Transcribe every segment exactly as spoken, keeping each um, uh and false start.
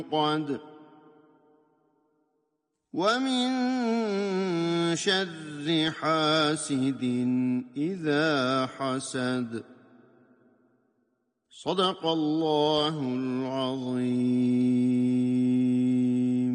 قد ومن شر حاسد إذا حسد صدق الله العظيم.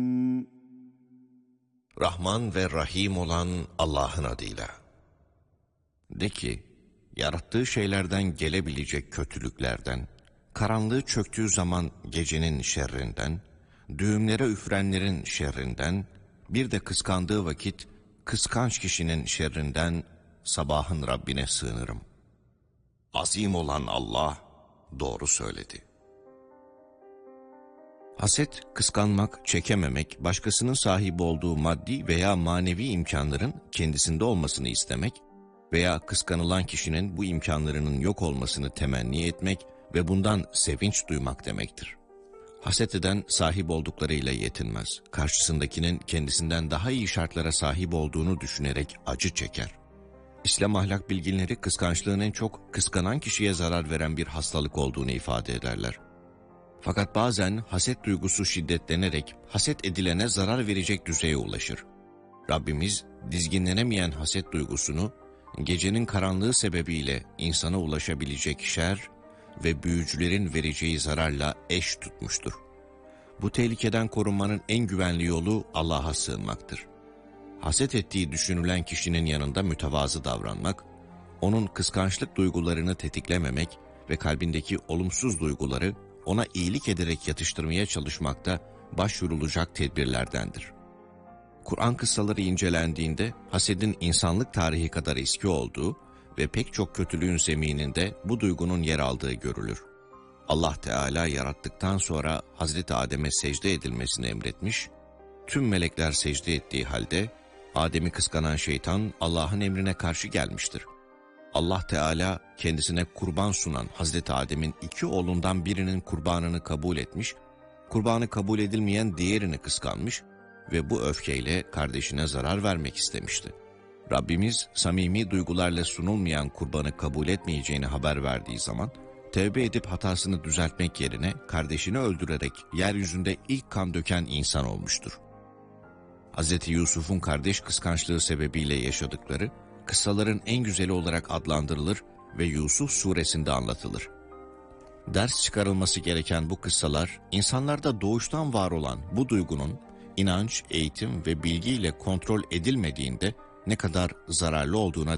Rahman ve Rahim olan Allah'ın adıyla. De ki, yarattığı şeylerden gelebilecek kötülüklerden, karanlığı çöktüğü zaman gecenin şerrinden, düğümlere üfrenlerin şerrinden, bir de kıskandığı vakit kıskanç kişinin şerrinden sabahın Rabbine sığınırım. Azim olan Allah doğru söyledi. Haset, kıskanmak, çekememek, başkasının sahip olduğu maddi veya manevi imkanların kendisinde olmasını istemek veya kıskanılan kişinin bu imkanlarının yok olmasını temenni etmek ve bundan sevinç duymak demektir. Haset eden sahip olduklarıyla yetinmez. Karşısındakinin kendisinden daha iyi şartlara sahip olduğunu düşünerek acı çeker. İslam ahlak bilginleri kıskançlığın en çok kıskanan kişiye zarar veren bir hastalık olduğunu ifade ederler. Fakat bazen haset duygusu şiddetlenerek haset edilene zarar verecek düzeye ulaşır. Rabbimiz dizginlenemeyen haset duygusunu gecenin karanlığı sebebiyle insana ulaşabilecek şer ve büyücülerin vereceği zararla eş tutmuştur. Bu tehlikeden korunmanın en güvenli yolu Allah'a sığınmaktır. Haset ettiği düşünülen kişinin yanında mütevazı davranmak, onun kıskançlık duygularını tetiklememek ve kalbindeki olumsuz duyguları ona iyilik ederek yatıştırmaya çalışmak da başvurulacak tedbirlerdendir. Kur'an kıssaları incelendiğinde hasedin insanlık tarihi kadar eski olduğu ve pek çok kötülüğün zemininde bu duygunun yer aldığı görülür. Allah Teala yarattıktan sonra Hazreti Adem'e secde edilmesini emretmiş, tüm melekler secde ettiği halde Adem'i kıskanan şeytan Allah'ın emrine karşı gelmiştir. Allah Teala kendisine kurban sunan Hazreti Adem'in iki oğlundan birinin kurbanını kabul etmiş, kurbanı kabul edilmeyen diğerini kıskanmış ve bu öfkeyle kardeşine zarar vermek istemişti. Rabbimiz samimi duygularla sunulmayan kurbanı kabul etmeyeceğini haber verdiği zaman, tevbe edip hatasını düzeltmek yerine kardeşini öldürerek yeryüzünde ilk kan döken insan olmuştur. Hz. Yusuf'un kardeş kıskançlığı sebebiyle yaşadıkları, kıssaların en güzeli olarak adlandırılır ve Yusuf suresinde anlatılır. Ders çıkarılması gereken bu kıssalar, insanlarda doğuştan var olan bu duygunun, inanç, eğitim ve bilgiyle kontrol edilmediğinde ne kadar zararlı olduğuna